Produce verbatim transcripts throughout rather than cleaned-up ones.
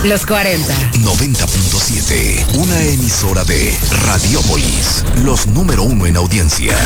Los cuarenta. noventa punto siete. Una emisora de Radiópolis. Los número uno en audiencia.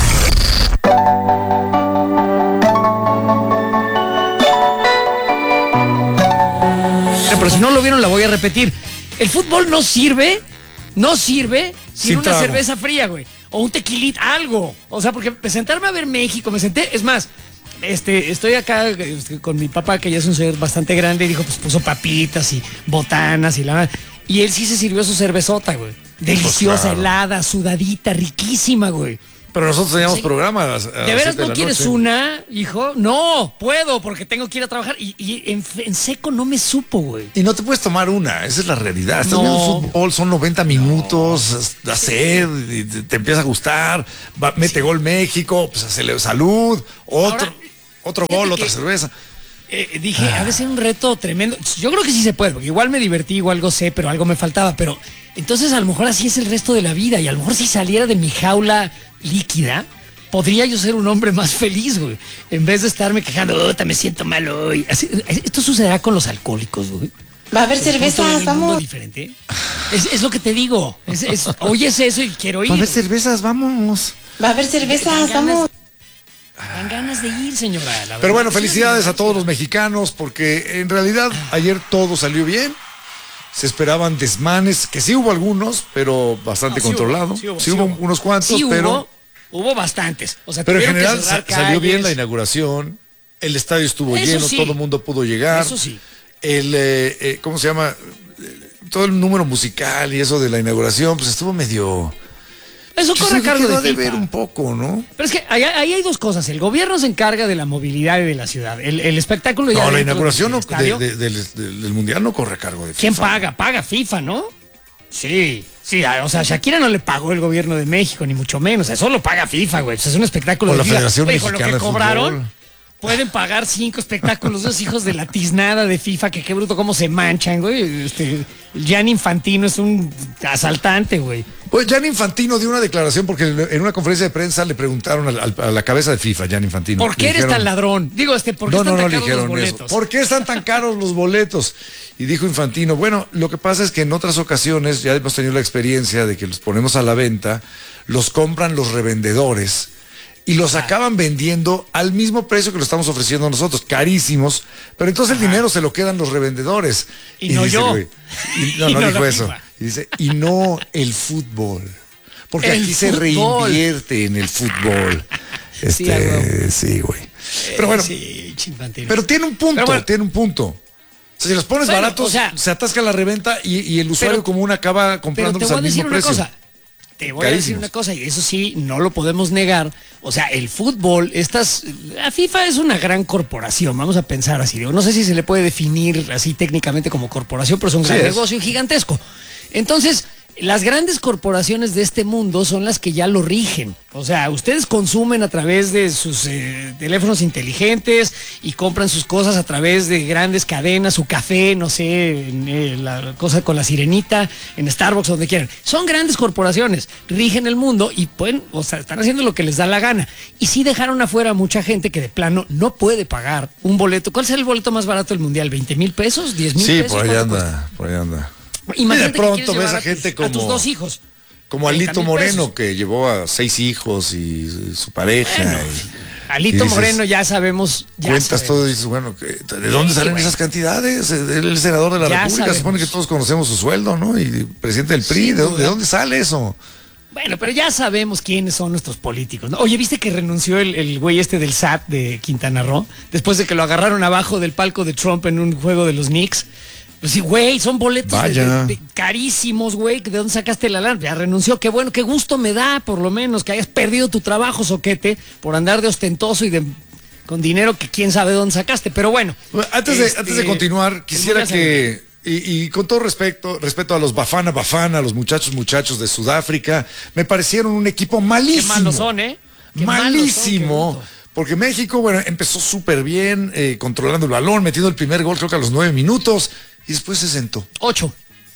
Pero si no lo vieron, la voy a repetir. El fútbol no sirve, no sirve sin, sin una trago. cerveza fría, güey. O un tequilita, algo. O sea, porque sentarme a ver México, me senté, es más, este, estoy acá este, con mi papá, que ya es un señor bastante grande, y dijo, pues puso papitas y botanas y la... Y él sí se sirvió su cervezota, güey. Deliciosa, pues claro. helada, sudadita, riquísima, güey. Pero nosotros teníamos sí. programas. ¿De veras no quieres noche. una, hijo? No, puedo, porque tengo que ir a trabajar. Y, y en, en seco no me supo, güey. Y no te puedes tomar una, esa es la realidad. Estás no. viendo fútbol, son noventa minutos, no. hacer, y te, te empieza a gustar, va, mete sí. gol México, pues hacerle salud, otro, Ahora, otro gol, otra cerveza. Eh, dije, ah. ha de ser un reto tremendo. Yo creo que sí se puede, porque igual me divertí, igual algo sé, pero algo me faltaba. Pero entonces a lo mejor así es el resto de la vida. Y a lo mejor si saliera de mi jaula líquida, podría yo ser un hombre más feliz, güey. En vez de estarme quejando, oh, me siento mal hoy. Así, esto sucederá con los alcohólicos, güey. Va a haber cervezas, vamos. Diferente. Es, es lo que te digo. Es, es, oyes eso y quiero ir. Va a haber cervezas, vamos. Va a haber cervezas, vamos. Dan ganas de ir, señora. Pero bueno, felicidades a todos los mexicanos, porque en realidad ayer todo salió bien. Se esperaban desmanes, que sí hubo algunos, pero bastante no, sí controlado. Hubo, sí hubo, sí hubo, sí hubo unos cuantos, sí pero... Hubo, hubo bastantes. O sea, pero en general sa salió bien la inauguración, el estadio estuvo Eso lleno, sí. todo el mundo pudo llegar. Eso sí. El, eh, eh, ¿cómo se llama? Todo el número musical y eso de la inauguración, pues estuvo medio... Eso corre a cargo de, de ver un poco, ¿no? Pero es que ahí, ahí hay dos cosas. El gobierno se encarga de la movilidad y de la ciudad. El, el espectáculo ya... No, la inauguración no, de, de, de, del, del Mundial no corre a cargo de FIFA. ¿Quién paga? Paga FIFA, ¿no? Sí, sí, o sea, Shakira no le pagó el gobierno de México, ni mucho menos. Eso lo paga FIFA, güey. Eso es un espectáculo o de la FIFA. Federación Oye, Mexicana con lo que cobraron, fútbol. Pueden pagar cinco espectáculos, esos hijos de la tiznada de FIFA, que qué bruto cómo se manchan, güey. Este, Gianni Infantino es un asaltante, güey. Pues Gianni Infantino dio una declaración porque en una conferencia de prensa le preguntaron al, al, a la cabeza de FIFA, Gianni Infantino. ¿Por qué eres dijeron, tan ladrón? Digo, este, ¿por qué no, están no, tan no, caros los boletos? Eso. ¿Por qué están tan caros los boletos? Y dijo Infantino, bueno, lo que pasa es que en otras ocasiones ya hemos tenido la experiencia de que los ponemos a la venta, los compran los revendedores y los ah. acaban vendiendo al mismo precio que lo estamos ofreciendo nosotros, carísimos, pero entonces Ajá. el dinero se lo quedan los revendedores. Y, y no dice, yo. Güey, y, no, y no, no dijo eso. FIFA. Y dice, y no el fútbol. Porque el aquí fútbol. se reinvierte en el fútbol. Este, sí, güey. Sí, pero bueno, sí, pero tiene un punto, bueno, tiene un punto. O sea, si los pones bueno, baratos, o sea, se atasca la reventa y, y el usuario pero, común acaba comprándolos al mismo precio. Cosa. Te voy Carísimos. a decir una cosa, y eso sí, no lo podemos negar. O sea, el fútbol, estas, la FIFA es una gran corporación, vamos a pensar así. Digo, no sé si se le puede definir así técnicamente como corporación, pero es un gran sí negocio es. gigantesco. Entonces, las grandes corporaciones de este mundo son las que ya lo rigen. O sea, ustedes consumen a través de sus eh, teléfonos inteligentes y compran sus cosas a través de grandes cadenas, su café, no sé, en, eh, la cosa con la sirenita, en Starbucks, donde quieran. Son grandes corporaciones, rigen el mundo y pueden, o sea, están haciendo lo que les da la gana. Y sí dejaron afuera a mucha gente que de plano no puede pagar un boleto. ¿Cuál será el boleto más barato del mundial? ¿veinte mil pesos? ¿diez mil sí, pesos? Sí, por ahí anda, cuesta? por ahí anda. Imagínate y de pronto ves a gente a tus, como a tus dos hijos. Como Alito Moreno, que llevó a seis hijos y su pareja. Bueno, y, Alito y dices, Moreno ya sabemos. Ya cuentas sabemos. todo y dices, bueno, ¿de dónde sí, salen bueno. esas cantidades? Él es senador de la ya República, se supone que todos conocemos su sueldo, ¿no? Y presidente del P R I, ¿de dónde, ¿de dónde sale eso? Bueno, pero ya sabemos quiénes son nuestros políticos, ¿no? Oye, ¿viste que renunció el, el güey este del S A T de Quintana Roo? Después de que lo agarraron abajo del palco de Trump en un juego de los Knicks. Pues sí, güey, son boletos de, de, de carísimos, güey. ¿De dónde sacaste la lana? Ya renunció. Qué bueno, qué gusto me da, por lo menos, que hayas perdido tu trabajo, soquete, por andar de ostentoso y de con dinero que quién sabe dónde sacaste. Pero bueno. bueno antes, este, de, antes de continuar, quisiera que, y, y con todo respeto, respeto a los Bafana Bafana, a los muchachos muchachos de Sudáfrica, me parecieron un equipo malísimo. Qué malos son, ¿eh? Qué malísimo. Son, qué porque México, bueno, empezó súper bien, eh, controlando el balón, metiendo el primer gol, creo que a los nueve minutos. Y después se sentó. Ocho.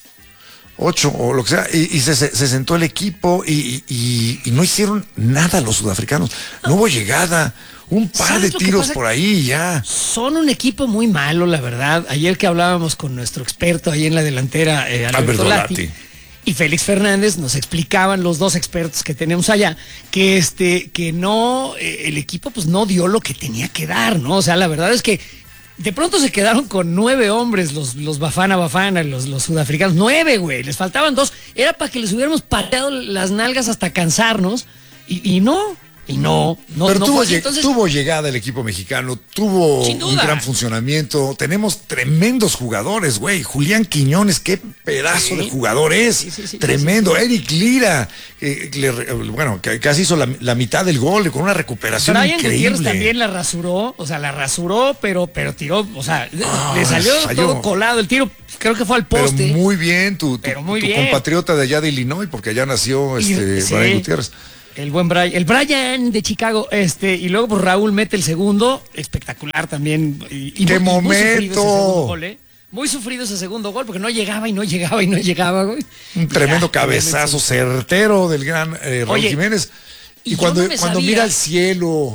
Ocho, o lo que sea. Y, y se, se, se sentó el equipo y, y, y no hicieron nada los sudafricanos. No hubo llegada. Un par de tiros por ahí ya. Son un equipo muy malo, la verdad. Ayer que hablábamos con nuestro experto ahí en la delantera, eh, Alberto Lati, y Félix Fernández, nos explicaban los dos expertos que tenemos allá, que este, que no, eh, el equipo pues no dio lo que tenía que dar, ¿no? O sea, la verdad es que de pronto se quedaron con nueve hombres, los, los Bafana Bafana, los, los sudafricanos, nueve, güey, les faltaban dos, era para que les hubiéramos pateado las nalgas hasta cansarnos, y, y no. Y no, no, Pero no tuvo, fue, entonces, tuvo llegada el equipo mexicano, tuvo un gran funcionamiento, tenemos tremendos jugadores, güey. Julián Quiñones, qué pedazo sí. de jugador es, sí, sí, sí, tremendo. Sí, sí, sí. Eric Lira, eh, le, bueno, que casi hizo la, la mitad del gol con una recuperación Brian increíble. Gutiérrez también la rasuró, o sea, la rasuró, pero, pero tiró, o sea, oh, le salió falló. todo colado el tiro. Creo que fue al poste. Pero muy bien, tu, tu, muy tu bien. compatriota de allá de Illinois, porque allá nació este, y, sí. Brian Gutiérrez. El buen Brian, el Brian de Chicago, este, y luego pues Raúl mete el segundo, espectacular también. Y, y ¡Qué muy, momento! Muy sufrido, gol, ¿eh? muy sufrido ese segundo gol, porque no llegaba y no llegaba y no llegaba, güey. Un tremendo ya, cabezazo certero del gran eh, Raúl Oye, Jiménez. Y, y cuando, no cuando sabía, mira al cielo.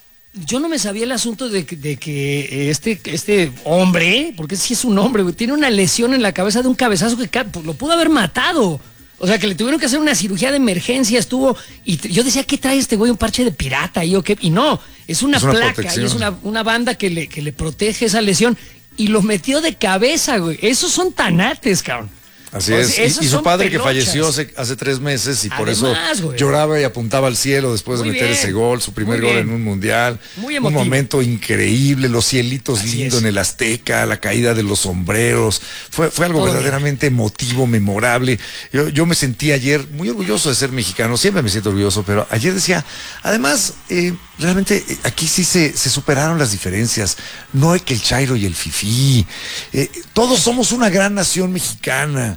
Yo no me sabía el asunto de, de que este, este hombre, porque sí es un hombre, güey, tiene una lesión en la cabeza de un cabezazo que lo pudo haber matado. O sea, que le tuvieron que hacer una cirugía de emergencia, estuvo, y yo decía, ¿qué trae este güey? ¿Un parche de pirata ahí o qué? Y no, es una, es una placa, y es una, una banda que le, que le protege esa lesión, y lo metió de cabeza, güey. Esos son tanates, cabrón. Así es, y, y su padre pelochas. que falleció hace, hace tres meses y Además, por eso güey. lloraba y apuntaba al cielo después Muy de meter bien. ese gol, su primer Muy gol bien. en un mundial. Muy un momento increíble, los cielitos Así lindos es. en el Azteca, la caída de los sombreros. Fue, fue algo Todo verdaderamente bien. emotivo, memorable. Yo, yo me sentí ayer muy orgulloso de ser mexicano, siempre me siento orgulloso, pero ayer decía, además, eh, realmente eh, aquí sí se, se superaron las diferencias. No hay que el chairo y el fifí. Eh, todos somos una gran nación mexicana.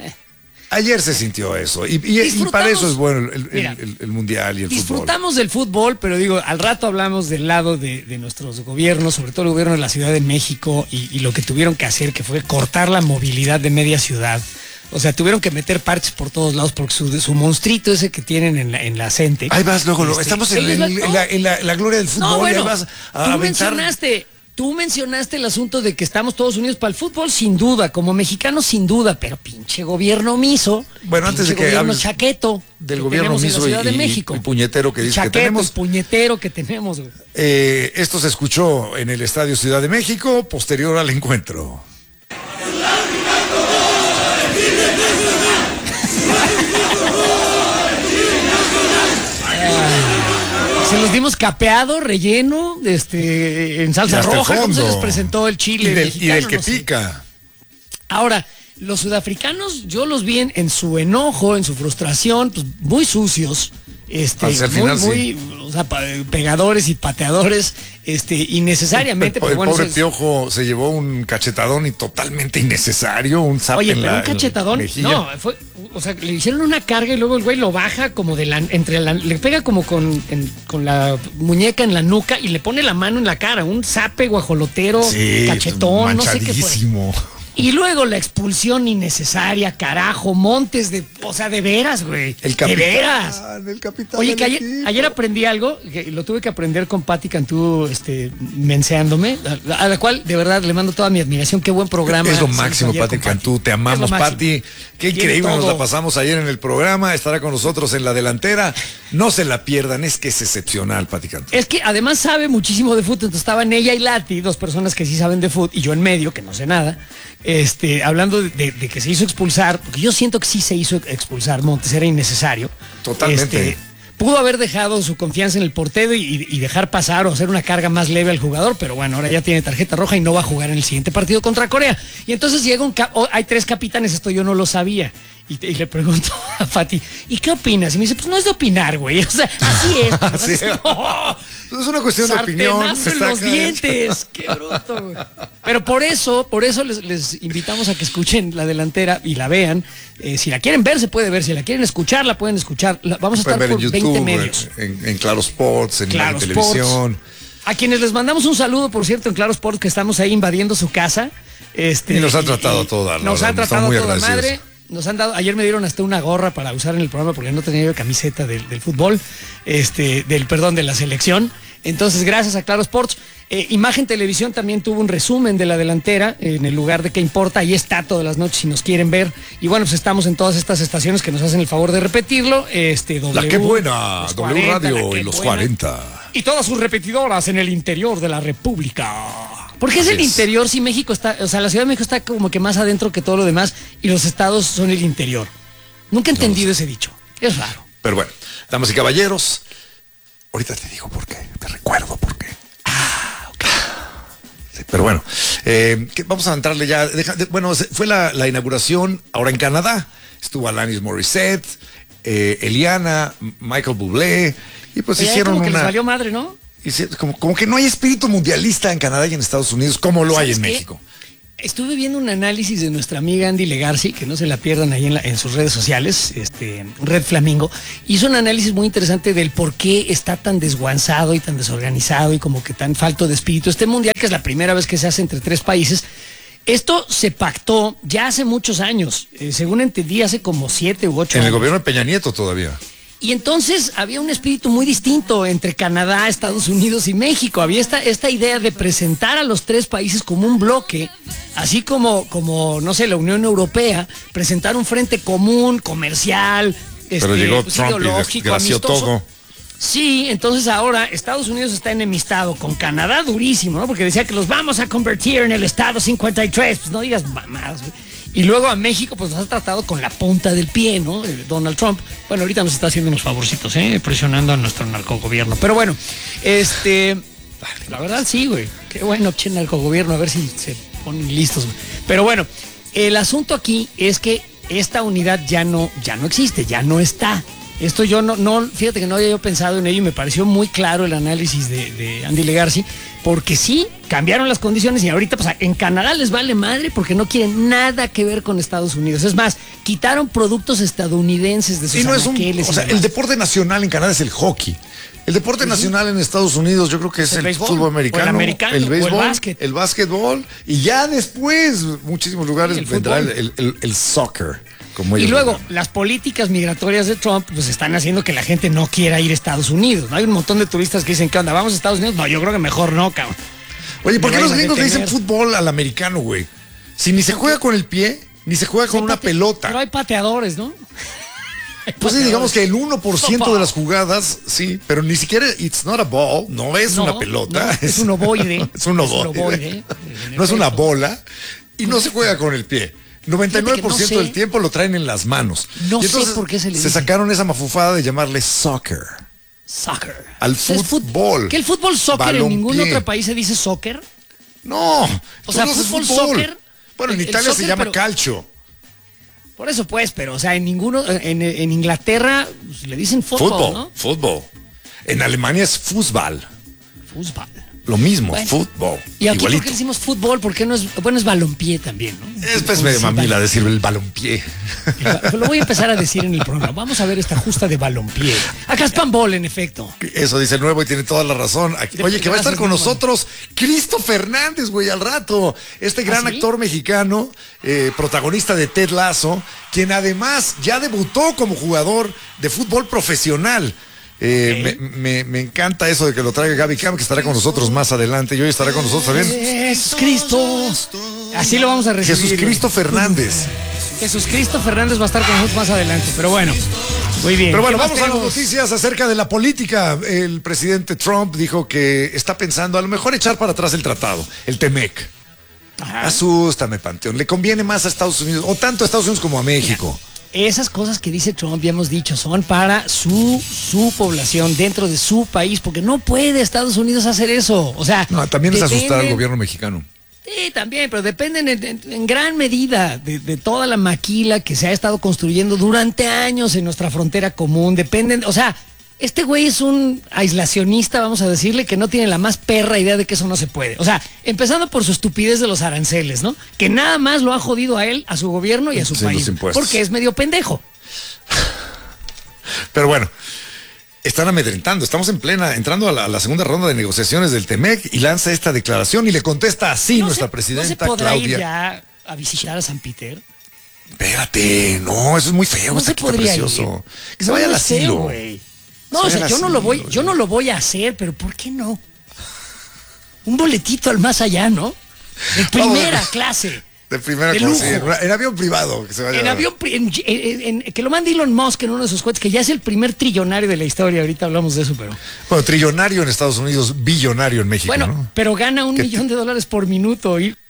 Ayer se sintió eso y, y, y para eso es bueno el, mira, el, el, el mundial y el disfrutamos fútbol. Disfrutamos del fútbol, pero digo, al rato hablamos del lado de, de nuestros gobiernos, sobre todo el gobierno de la Ciudad de México y, y lo que tuvieron que hacer, que fue cortar la movilidad de media ciudad. O sea, tuvieron que meter parches por todos lados porque su, su monstruito ese que tienen en la, en la CENTE. Ahí vas, luego, este, estamos en, en, en, la, en, la, en la gloria del fútbol. No, bueno, ahí vas a tú aventar... mencionaste... Tú mencionaste el asunto de que estamos todos unidos para el fútbol, sin duda, como mexicanos sin duda, pero pinche gobierno miso, bueno, antes de que gobierno chaqueto del gobierno miso y, de México. y puñetero que dice chaqueto, que tenemos, el puñetero que tenemos. Güey. Eh, esto se escuchó en el Estadio Ciudad de México, posterior al encuentro. Se los dimos capeado, relleno, este, en salsa roja, como se les presentó el chile. Y del, mexicano, y del que no pica. Sé. Ahora, los sudafricanos, yo los vi en, en su enojo, en su frustración, pues muy sucios. Este, muy, final, muy, sí. o sea, pegadores y pateadores, este, innecesariamente. El, pero el bueno, pobre se, Piojo se llevó un cachetadón y totalmente innecesario, un zap Oye, en pero la, un cachetadón, no, fue, o sea, le hicieron una carga y luego el güey lo baja como de la, entre la, le pega como con, en, con la muñeca en la nuca y le pone la mano en la cara, un zape guajolotero, sí, cachetón, no sé qué fue. Y luego la expulsión innecesaria, carajo, Montes de, o sea, de veras, güey. El capitán, de veras. El capitán. Oye, que ayer, ayer aprendí algo, que lo tuve que aprender con Pati Cantú, este, menseándome, a, a la cual de verdad le mando toda mi admiración, qué buen programa. Es lo máximo, Pati Cantú, te amamos, Pati. Qué increíble nos la pasamos ayer en el programa, estará con nosotros en la delantera. No se la pierdan, es que es excepcional, Pati Cantú. Es que además sabe muchísimo de fútbol, entonces estaban ella y Lati, dos personas que sí saben de fútbol, y yo en medio, que no sé nada. Este, hablando de, de, de que se hizo expulsar, porque yo siento que sí se hizo expulsar Montes, era innecesario. Totalmente. Este, pudo haber dejado su confianza en el portero y, y dejar pasar o hacer una carga más leve al jugador, pero bueno, ahora ya tiene tarjeta roja y no va a jugar en el siguiente partido contra Corea. Y entonces llega un... Oh, hay tres capitanes, esto yo no lo sabía. Y, te, y le pregunto a Fati, ¿y qué opinas? Y me dice, pues no es de opinar, güey. O sea, así es. Así es. Oh, es una cuestión de opinión. En los dientes. Qué bruto, güey. Pero por eso, por eso les, les invitamos a que escuchen la delantera y la vean. Eh, si la quieren ver, se puede ver. Si la quieren escuchar, la pueden escuchar. La, vamos a estar por YouTube, veinte medios. En, en Claro Sports, en, Claro en televisión. A quienes les mandamos un saludo, por cierto, en Claro Sports, que estamos ahí invadiendo su casa. Este, y nos han tratado a toda Nos han tratado a toda madre. Nos han dado, ayer me dieron hasta una gorra para usar en el programa porque no tenía yo camiseta del, del fútbol, este, del, perdón, de la selección. Entonces, gracias a Claro Sports. Eh, Imagen Televisión también tuvo un resumen de la delantera en el lugar de qué importa. Ahí está todas las noches si nos quieren ver. Y bueno, pues estamos en todas estas estaciones que nos hacen el favor de repetirlo. Este, W, la que buena, los W cuarenta, Radio y los buena. cuarenta. Y todas sus repetidoras en el interior de la República. Porque es el es. interior, si México está, o sea, la Ciudad de México está como que más adentro que todo lo demás y los estados son el interior. Nunca he entendido no ese dicho. Es raro. Pero bueno, damas y caballeros, ahorita te digo por qué, te recuerdo por qué. Ah, ok. Sí, pero bueno, eh, que vamos a entrarle ya. Deja, de, bueno, fue la, la inauguración ahora en Canadá. Estuvo Alanis Morissette, eh, Eliana, Michael Bublé, y pues Oye, hicieron como que una... les valió madre, ¿no? Hicieron, como, como que no hay espíritu mundialista en Canadá y en Estados Unidos como lo hay en qué? México. Estuve viendo un análisis de nuestra amiga Andy Legarci, que no se la pierdan ahí en, la, en sus redes sociales, este, Red Flamingo. Hizo un análisis muy interesante del por qué está tan desguanzado y tan desorganizado y como que tan falto de espíritu este mundial, que es la primera vez que se hace entre tres países. Esto se pactó ya hace muchos años, eh, según entendí, hace como siete u ocho En años. el gobierno de Peña Nieto todavía. Y entonces había un espíritu muy distinto entre Canadá, Estados Unidos y México. Había esta, esta idea de presentar a los tres países como un bloque, así como, como, no sé, la Unión Europea, presentar un frente común, comercial, Pero este, llegó pues, Trump y ideológico, desgració amistoso. todo. Sí, entonces ahora Estados Unidos está enemistado con Canadá durísimo, ¿no? Porque decía que los vamos a convertir en el Estado cincuenta y tres, pues no digas mamadas, güey. Y luego a México, pues nos ha tratado con la punta del pie, ¿no? Donald Trump. Bueno, ahorita nos está haciendo unos favorcitos, ¿eh? Presionando a nuestro narcogobierno. Pero bueno, este... La verdad sí, güey. Qué bueno, che, narcogobierno, a ver si se ponen listos, güey. Pero bueno, el asunto aquí es que esta unidad ya no, ya no existe, ya no está. Esto yo no, no, fíjate que no había yo pensado en ello y me pareció muy claro el análisis de, de Andy Legarci, porque sí, cambiaron las condiciones y ahorita pues en Canadá les vale madre porque no quieren nada que ver con Estados Unidos. Es más, quitaron productos estadounidenses de sus Sí, no es un, anaqueles o sea, y el demás. deporte nacional en Canadá es el hockey. El deporte nacional en Estados Unidos yo creo que es El el, béisbol, fútbol o el americano, americano, el o el béisbol, básquet. el básquetbol, y ya después, muchísimos lugares, El vendrá el, fútbol. el, el- el soccer. Como Y ellos luego, lo llaman. las políticas migratorias de Trump pues están haciendo que la gente no quiera ir a Estados Unidos. ¿No? Hay un montón de turistas que dicen, ¿qué onda? ¿Vamos a Estados Unidos? No, yo creo que mejor no, cabrón. Oye, ¿por me qué los vayan a gringos le dicen detener. fútbol al americano, güey? Si ni se juega con el pie, ni se juega con Hay una pate- pelota. Pero hay pateadores, ¿no? Hay Pues sí, pateadores. digamos que el uno por ciento Sopa. de las jugadas, sí, pero ni siquiera, it's not a ball, no es No, una pelota. no, es un ovoide. Es un ovoide. Es un ovoide, en No es una efecto. bola y no se juega con el pie. noventa y nueve por ciento Fíjate que no sé. del tiempo lo traen en las manos. No Y sé entonces por qué se le Se dice. sacaron esa mafufada de llamarle soccer. Soccer. Al O sea, es fut- fútbol. ¿Que el fútbol soccer en ningún Balompié. otro país se dice soccer? No. O sea, todos es fútbol, soccer. Bueno, en el- el Italia se soccer, llama pero- calcio. Por eso pues, pero o sea, en ninguno, en, en Inglaterra pues, le dicen fútbol, Fútbol, ¿no? fútbol. En Alemania es fútbol. Fútbol. Lo mismo, Bueno. fútbol. Y aquí, ¿por Igualito. qué decimos fútbol? ¿Por qué no es, bueno, es balompié también, ¿no? Es pues medio Sí, mamila vale. decir el balompié. El ba- Lo voy a empezar a decir en el programa. Vamos a ver esta justa de balompié. Acá es panball, en efecto. Eso dice el nuevo y tiene toda la razón. Aquí- oye, que va a estar Gracias, con Nuevo. nosotros Cristo Fernández, güey, al rato. Este gran ¿Ah, sí? actor mexicano, eh, protagonista de Ted Lasso, quien además ya debutó como jugador de fútbol profesional. Eh, me, me- me encanta eso de que lo traiga Gaby Cam, que estará con nosotros más adelante y hoy estará con nosotros también. Jesús Cristo. Así lo vamos a recibir. Jesús Cristo Fernández. Jesús Cristo Fernández va a estar con nosotros más adelante. Pero bueno, muy bien. Pero bueno, ¿Qué más vamos a las tenemos? noticias acerca de la política. El presidente Trump dijo que está pensando a lo mejor echar para atrás el tratado, el Temec. Ajá. Asústame, Panteón. Le conviene más a Estados Unidos, o tanto a Estados Unidos como a México. Esas cosas que dice Trump, ya hemos dicho, son para su, su población, dentro de su país, porque no puede Estados Unidos hacer eso. O sea, No, también es asustar al dependen- gobierno mexicano. Sí, también, pero dependen en, en- en gran medida de, de toda la maquila que se ha estado construyendo durante años en nuestra frontera común. Dependen, o sea, este güey es un aislacionista, vamos a decirle, que no tiene la más perra idea de que eso no se puede. O sea, empezando por su estupidez de los aranceles, ¿no? Que nada más lo ha jodido a él, a su gobierno y a su Sí, país. los impuestos. Porque es medio pendejo. Pero bueno, están amedrentando. Estamos en plena, entrando a la, a la segunda ronda de negociaciones del Temec y lanza esta declaración y le contesta así No nuestra se- presidenta ¿No se podrá Claudia. ir ya a visitar a San Peter? Espérate, no, eso es muy feo, No está se aquí, está podría precioso. ir. Que se vaya No al es feo, asilo. güey. No, o sea, yo no lo voy, yo no lo voy a hacer, pero ¿por qué no? Un boletito al más allá, ¿no? De primera Vamos, clase. De primera de clase. lujo. En avión privado. Que se vaya en avión, en, en, en, que lo mande Elon Musk en uno de sus cohetes, que ya es el primer trillonario de la historia. Ahorita hablamos de eso, pero. Bueno, trillonario en Estados Unidos, billonario en México. Bueno, ¿no? pero gana un millón de dólares por minuto. Y